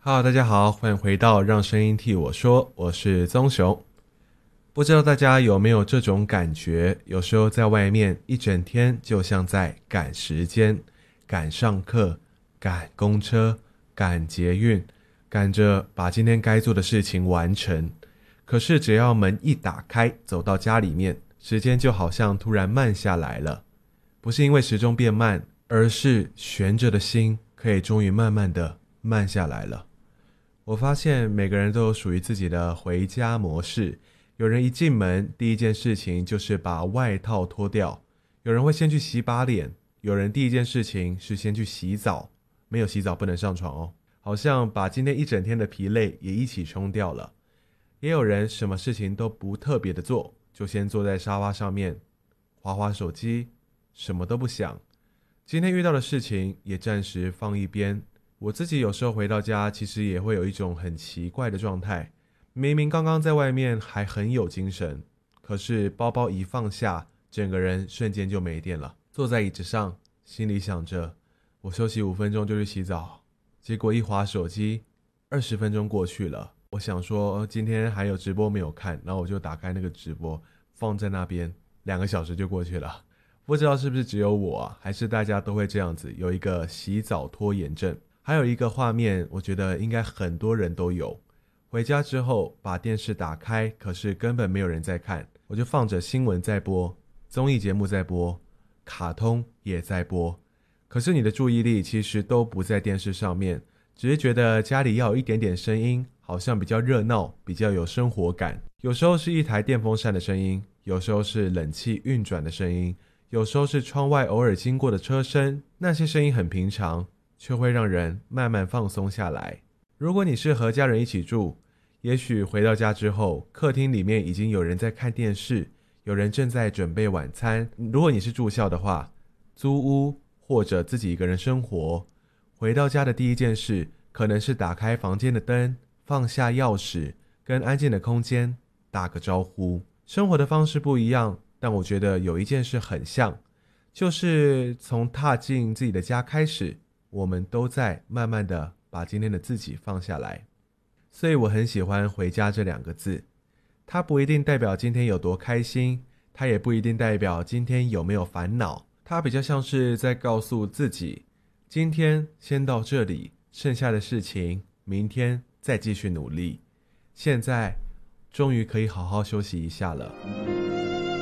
Hello，大家好，欢迎回到让声音替我说，我是棕熊。不知道大家有没有这种感觉，有时候在外面一整天就像在赶时间，赶上课，赶公车，赶捷运，赶着把今天该做的事情完成。可是只要门一打开，走到家里面，时间就好像突然慢下来了。不是因为时钟变慢，而是悬着的心可以终于慢慢的慢下来了。我发现每个人都有属于自己的回家模式，有人一进门第一件事情就是把外套脱掉，有人会先去洗把脸，有人第一件事情是先去洗澡，没有洗澡不能上床哦，好像把今天一整天的疲累也一起冲掉了。也有人什么事情都不特别的做，就先坐在沙发上面滑滑手机，什么都不想，今天遇到的事情也暂时放一边。我自己有时候回到家，其实也会有一种很奇怪的状态，明明刚刚在外面还很有精神，可是包包一放下，整个人瞬间就没电了。坐在椅子上，心里想着我休息5分钟就去洗澡，结果一滑手机，20分钟过去了。我想说今天还有直播没有看，然后我就打开那个直播放在那边，2个小时就过去了。不知道是不是只有我啊，还是大家都会这样子，有一个洗澡拖延症。还有一个画面，我觉得应该很多人都有。回家之后把电视打开，可是根本没有人在看，我就放着新闻在播，综艺节目在播，卡通也在播。可是你的注意力其实都不在电视上面，只是觉得家里要有一点点声音，好像比较热闹，比较有生活感。有时候是一台电风扇的声音，有时候是冷气运转的声音，有时候是窗外偶尔经过的车声，那些声音很平常，却会让人慢慢放松下来。如果你是和家人一起住，也许回到家之后，客厅里面已经有人在看电视，有人正在准备晚餐。如果你是住校的话，租屋或者自己一个人生活，回到家的第一件事可能是打开房间的灯，放下钥匙，跟安静的空间打个招呼。生活的方式不一样，但我觉得有一件事很像，就是从踏进自己的家开始，我们都在慢慢的把今天的自己放下来。所以我很喜欢回家这2个字，它不一定代表今天有多开心，它也不一定代表今天有没有烦恼，它比较像是在告诉自己，今天先到这里，剩下的事情明天再继续努力。现在终于可以好好休息一下了。